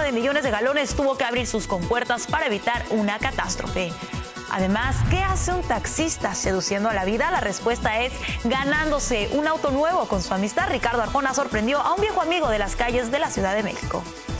de millones de galones tuvo que abrir sus compuertas para evitar una catástrofe. Además, ¿qué hace un taxista seduciendo a la vida? La respuesta es ganándose un auto nuevo. Con su amistad, Ricardo Arjona sorprendió a un viejo amigo de las calles de la Ciudad de México.